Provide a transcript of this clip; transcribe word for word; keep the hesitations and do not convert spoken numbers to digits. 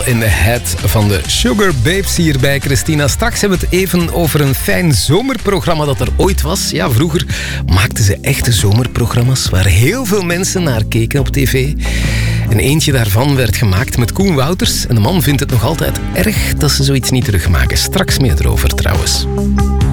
in the Head van de Sugar Babes hier bij Christina. Straks hebben we het even over een fijn zomerprogramma dat er ooit was. Ja, vroeger maakten ze echte zomerprogramma's waar heel veel mensen naar keken op tv. En eentje daarvan werd gemaakt met Koen Wouters. En de man vindt het nog altijd erg dat ze zoiets niet terugmaken. Straks meer erover trouwens.